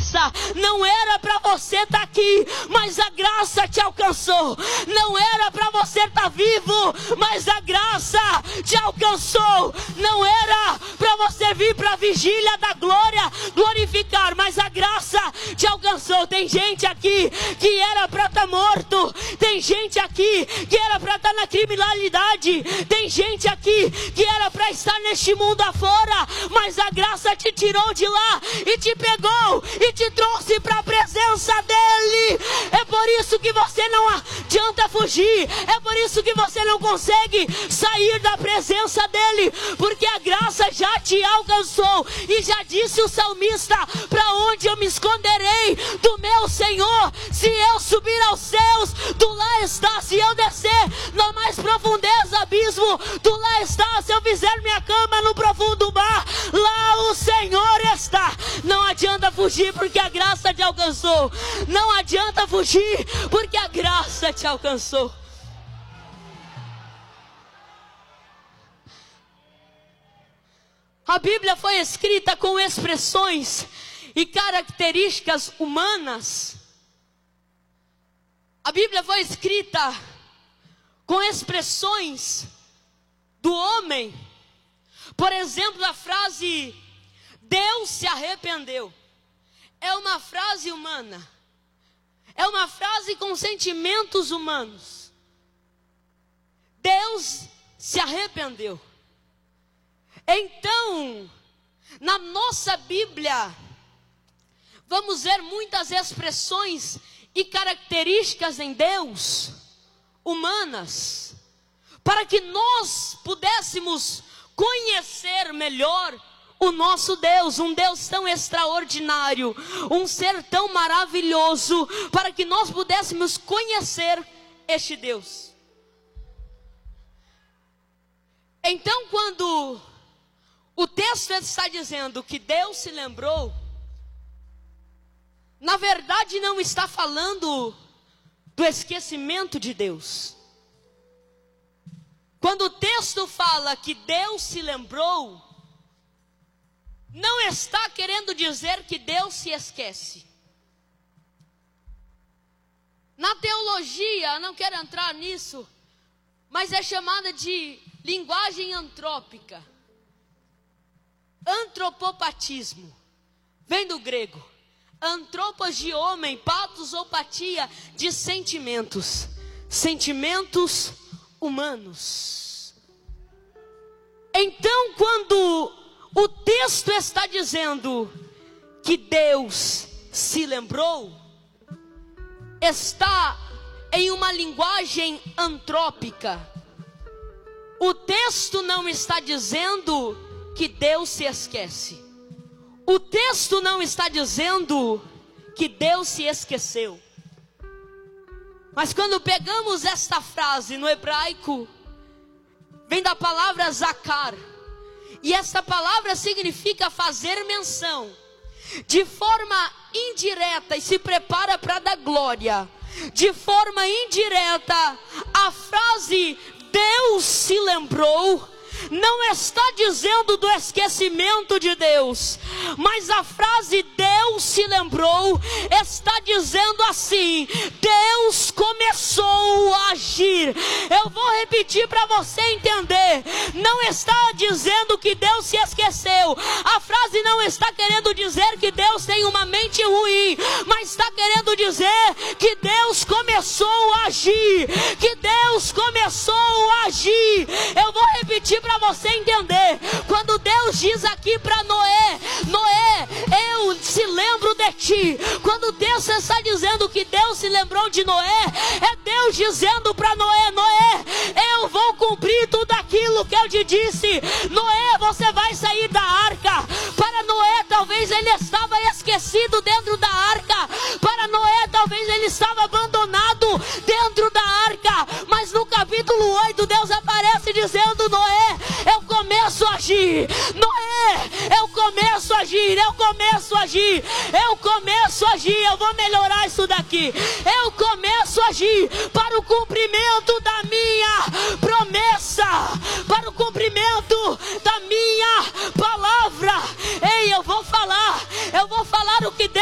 graça não era para você estar aqui, mas a graça te alcançou. Não era para você estar vivo, mas a graça te alcançou. Não era para você vir para a vigília da glória glorificar, mas a graça te alcançou. Tem gente aqui que era para estar morto. Tem gente aqui que era para estar na criminalidade. Tem gente aqui que era para estar neste mundo afora, mas a graça te tirou de lá e te pegou e te trouxe para a presença dele. É por isso que você não adianta fugir. É por isso que você não consegue sair da presença dele, porque a graça já te alcançou. E já disse o salmista: para onde eu me esconderei do meu Senhor? Se eu subir aos céus, tu lá estás. Se eu descer na mais profundeza abismo, tu lá estás. Se eu fizer minha cama no profundo mar, lá o Senhor está. Não adianta fugir, porque a graça te alcançou. Não adianta fugir, porque a graça te alcançou. A Bíblia foi escrita com expressões e características humanas. A Bíblia foi escrita com expressões do homem. Por exemplo, a frase Deus se arrependeu é uma frase humana. É uma frase com sentimentos humanos. Deus se arrependeu. Então, na nossa Bíblia, vamos ver muitas expressões e características em Deus, humanas, para que nós pudéssemos conhecer melhor o nosso Deus, um Deus tão extraordinário, um ser tão maravilhoso, para que nós pudéssemos conhecer este Deus. Então, quando o texto está dizendo que Deus se lembrou, na verdade não está falando do esquecimento de Deus. Quando o texto fala que Deus se lembrou, não está querendo dizer que Deus se esquece. Na teologia, não quero entrar nisso, mas é chamada de linguagem antrópica. Antropopatismo, vem do grego. Antropos de homem, patos ou patia de sentimentos. Sentimentos humanos. Então, quando o texto está dizendo que Deus se lembrou, está em uma linguagem antrópica. O texto não está dizendo que Deus se esquece. O texto não está dizendo que Deus se esqueceu. Mas quando pegamos esta frase no hebraico, vem da palavra zakar. E esta palavra significa fazer menção. De forma indireta, e se prepara para dar glória. De forma indireta, a frase Deus se lembrou não está dizendo do esquecimento de Deus, mas a frase Deus se lembrou está dizendo assim: Deus começou a agir. Eu vou repetir para você entender. Não está dizendo que Deus se esqueceu. A frase não está querendo dizer que Deus tem uma mente ruim, mas está querendo dizer que Deus começou a agir. Que Deus começou a agir. Eu vou repetir para você entender. Quando Deus diz aqui para Noé: Noé, eu se lembro de ti. Quando o texto está dizendo que Deus se lembrou de Noé, é Deus dizendo para Noé: Noé, eu vou cumprir tudo aquilo que eu te disse. Noé, você vai sair da arca. Para Noé, talvez ele estava esquecido dentro da arca. Para Noé, talvez ele estava abandonado dentro da arca. Mas no capítulo 8, Deus aparece dizendo: Noé, eu começo a agir. Noé, eu começo a agir. Eu começo a agir. Eu começo a agir. Eu vou melhorar isso daqui. Eu começo a agir para o cumprimento da minha promessa, para o cumprimento da minha palavra. Ei, eu vou falar o que Deus